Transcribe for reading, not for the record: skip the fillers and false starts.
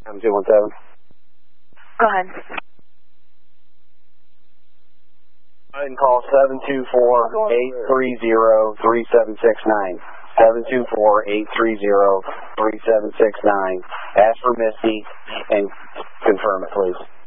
217. Go ahead. I can call 724-830-3769. 724-830-3769. Ask for Misty and confirm it, please.